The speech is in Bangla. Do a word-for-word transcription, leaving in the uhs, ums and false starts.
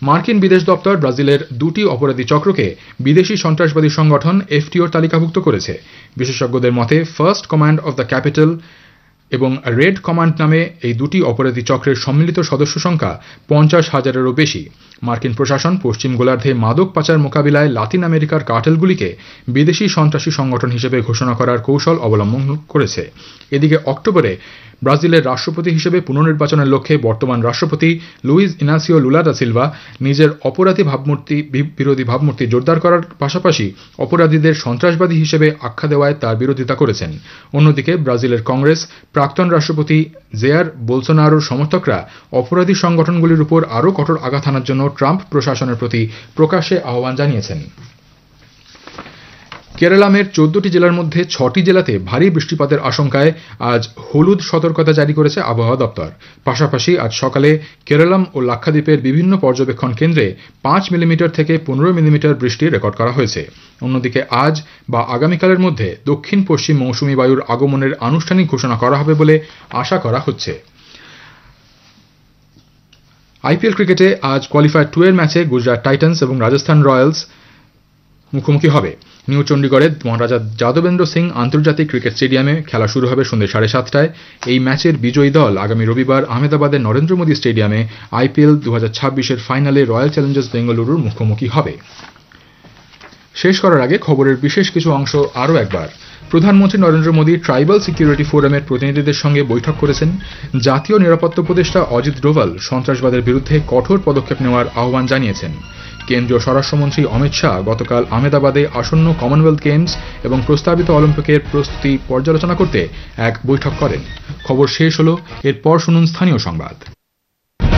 মার্কিন বিদেশ দপ্তর ব্রাজিলের দুটি অপরাধী চক্রকে বিদেশি সন্ত্রাসবাদী সংগঠন এফটিওর তালিকাভুক্ত করেছে। বিশেষজ্ঞদের মতে first command of the capital এবং রেড কমান্ড নামে এই দুটি অপরাধী চক্রের সম্মিলিত সদস্য সংখ্যা পঞ্চাশ হাজারেরও বেশি। মার্কিন প্রশাসন পশ্চিম গোলার্ধে মাদক পাচার মোকাবিলায় লাতিন আমেরিকার কার্টেলগুলিকে বিদেশি সন্ত্রাসী সংগঠন হিসেবে ঘোষণা করার কৌশল অবলম্বন করেছে। এদিকে অক্টোবরে ব্রাজিলের রাষ্ট্রপতি হিসেবে পুনর্নির্বাচনের লক্ষ্যে বর্তমান রাষ্ট্রপতি Luiz Inacio Lula da Silva নিজের অপরাধী ভাবমূর্তি বিরোধী ভাবমূর্তি জোরদার করার পাশাপাশি অপরাধীদের সন্ত্রাসবাদী হিসেবে আখ্যা দেওয়ায় তার বিরোধিতা করেছেন। অন্যদিকে ব্রাজিলের কংগ্রেস প্রাক্তন রাষ্ট্রপতি জেয়ার বোলসোনারোর সমর্থকরা অপরাধী সংগঠনগুলির উপর আরও কঠোর আঘাত হানার জন্য ট্রাম্প প্রশাসনের প্রতি প্রকাশ্যে আহ্বান জানিয়েছেন। কেরালামের চোদ্দটি জেলার মধ্যে ছটি জেলাতে ভারী বৃষ্টিপাতের আশঙ্কায় আজ হলুদ সতর্কতা জারি করেছে আবহাওয়া দপ্তর। পাশাপাশি আজ সকালে কেরালাম ও লাক্ষাদ্বীপের বিভিন্ন পর্যবেক্ষণ কেন্দ্রে পাঁচ মিলিমিটার থেকে পনেরো মিলিমিটার বৃষ্টি রেকর্ড করা হয়েছে। অন্যদিকে আজ বা আগামীকালের মধ্যে দক্ষিণ পশ্চিম মৌসুমী বায়ুর আগমনের আনুষ্ঠানিক ঘোষণা করা হবে বলে আশা করা হচ্ছে। আইপিএল ক্রিকেটে আজ কোয়ালিফায়ার টু এর ম্যাচে গুজরাট টাইটান্স এবং রাজস্থান রয়্যালস মুখোমুখি হবে। নিউ চণ্ডীগড়ের মহারাজা যাদবেন্দ্র সিং আন্তর্জাতিক ক্রিকেট স্টেডিয়ামে খেলা শুরু হবে সন্ধ্যে সাড়ে সাতটায়। এই ম্যাচের বিজয়ী দল আগামী রবিবার আহমেদাবাদের নরেন্দ্র মোদী স্টেডিয়ামে আইপিএল দু হাজার ছাব্বিশের ফাইনালে রয়্যাল চ্যালেঞ্জার্স বেঙ্গালুরুর মুখোমুখি হবে। শেষ করার আগে খবরের বিশেষ কিছু অংশ আরও একবার। প্রধানমন্ত্রী নরেন্দ্র মোদী ট্রাইবাল সিকিউরিটি ফোরামের প্রতিনিধিদের সঙ্গে বৈঠক করেছেন। জাতীয় নিরাপত্তা উপদেষ্টা অজিত ডোভাল সন্ত্রাসবাদের বিরুদ্ধে কঠোর পদক্ষেপ নেওয়ার আহ্বান জানিয়েছেন। কেন্দ্রীয় স্বরাষ্ট্রমন্ত্রী অমিত শাহ গতকাল আহমেদাবাদে আসন্ন কমনওয়েলথ গেমস এবং প্রস্তাবিত অলিম্পিকের প্রস্তুতি পর্যালোচনা করতে এক বৈঠক করেন। খবর শেষ হল, এরপর শুনুন স্থানীয় সংবাদ।